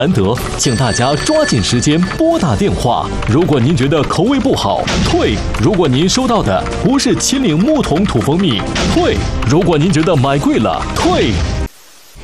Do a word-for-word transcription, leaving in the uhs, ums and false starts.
难得，请大家抓紧时间拨打电话。如果您觉得口味不好，退；如果您收到的不是秦岭木桶土蜂蜜，退；如果您觉得买贵了，退。